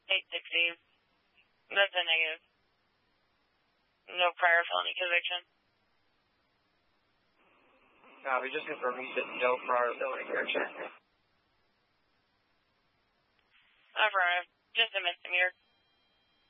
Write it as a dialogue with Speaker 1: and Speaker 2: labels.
Speaker 1: 860. That's a negative. No prior felony conviction.
Speaker 2: We just confirmed you said no prior felony conviction.
Speaker 1: Affirmative. Just a misdemeanor.